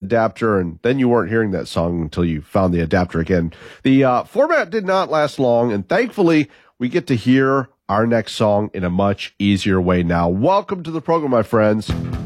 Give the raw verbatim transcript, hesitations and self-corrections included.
adapter, and then you weren't hearing that song until you found the adapter again. The uh, format did not last long, and thankfully, we get to hear our next song in a much easier way now. Welcome to the program, my friends.